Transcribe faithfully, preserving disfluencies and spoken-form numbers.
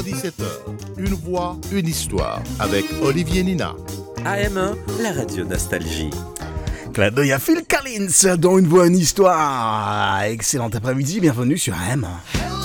heures dix-sept heures, Une voix, une histoire avec Olivier Nina. A M un, la radio Nostalgie. Clin d'œil à Phil Collins dans Une voix, une histoire. Excellent après-midi, bienvenue sur A M un.